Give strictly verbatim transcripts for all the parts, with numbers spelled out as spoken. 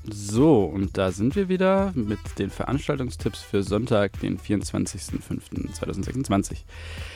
So, und da sind wir wieder mit den Veranstaltungstipps für Sonntag, den vierundzwanzigsten fünften zweitausendsechsundzwanzig.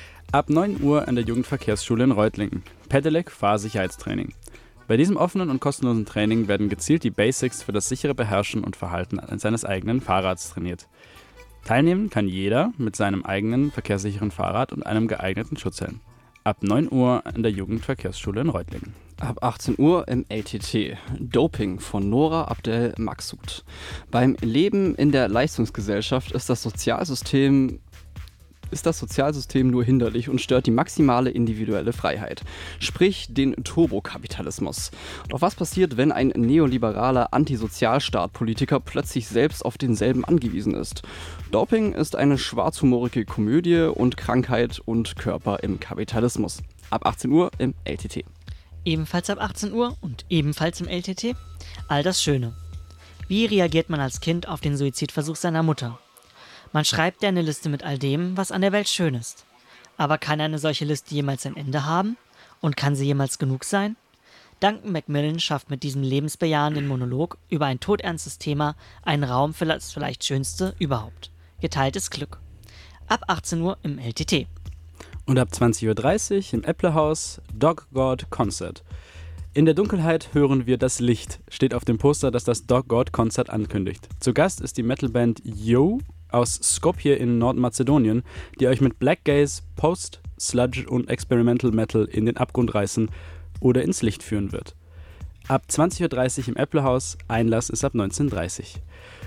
Ab neun Uhr an der Jugendverkehrsschule in Reutlingen. Pedelec Fahrsicherheitstraining. Bei diesem offenen und kostenlosen Training werden gezielt die Basics für das sichere Beherrschen und Verhalten seines eigenen Fahrrads trainiert. Teilnehmen kann jeder mit seinem eigenen verkehrssicheren Fahrrad und einem geeigneten Schutzhelm. Ab neun Uhr an der Jugendverkehrsschule in Reutlingen. Ab achtzehn Uhr im L T T. Doping von Nora Abdel Maksud. Beim Leben in der Leistungsgesellschaft ist das Sozialsystem ist das Sozialsystem nur hinderlich und stört die maximale individuelle Freiheit, sprich den Turbokapitalismus. Doch was passiert, wenn ein neoliberaler Antisozialstaat-Politiker plötzlich selbst auf denselben angewiesen ist? Doping ist eine schwarzhumorige Komödie und Krankheit und Körper im Kapitalismus. Ab achtzehn Uhr im L T T. Ebenfalls ab achtzehn Uhr und ebenfalls im L T T all das Schöne. Wie reagiert man als Kind auf den Suizidversuch seiner Mutter? Man schreibt eine Liste mit all dem, was an der Welt schön ist. Aber kann eine solche Liste jemals ein Ende haben? Und kann sie jemals genug sein? Duncan Macmillan schafft mit diesem lebensbejahenden Monolog über ein todernstes Thema einen Raum für das vielleicht Schönste überhaupt. Geteiltes Glück. Ab achtzehn Uhr im L T T. Und ab zwanzig Uhr dreißig im Äpplehaus Dog God Concert. In der Dunkelheit hören wir das Licht, steht auf dem Poster, das das Dog God Concert ankündigt. Zu Gast ist die Metalband Yo aus Skopje in Nordmazedonien, die euch mit Black Gaze, Post, Sludge und Experimental Metal in den Abgrund reißen oder ins Licht führen wird. Ab zwanzig Uhr dreißig im Äpplehaus, Einlass ist ab neunzehn Uhr dreißig.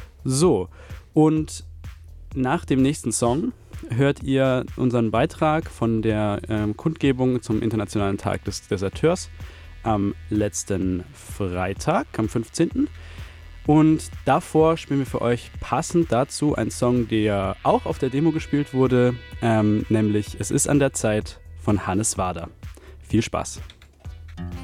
So, und nach dem nächsten Song hört ihr unseren Beitrag von der ähm, Kundgebung zum Internationalen Tag des Deserteurs am letzten Freitag, am fünfzehnten Und davor spielen wir für euch passend dazu einen Song, der auch auf der Demo gespielt wurde, ähm, nämlich Es ist an der Zeit von Hannes Wader. Viel Spaß!